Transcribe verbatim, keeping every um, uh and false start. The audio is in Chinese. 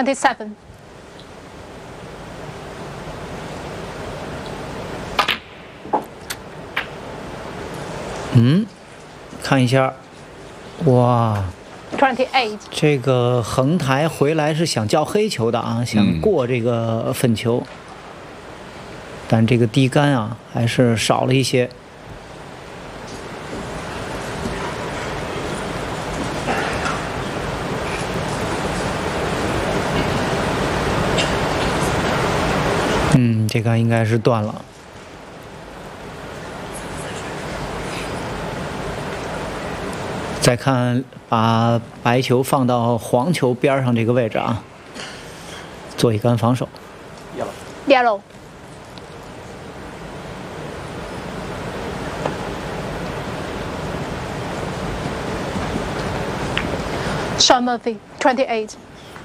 twenty-seven. 嗯，看一下，哇， twenty-eight. 这个横台回来是想叫黑球的啊，想过这个粉球，嗯、但这个低杆啊还是少了一些。嗯，这杆应该是断了。 再看，把白球放到黄球边上这个位置啊，做一杆防守。 Yellow. Sean Murphy, twenty-eight.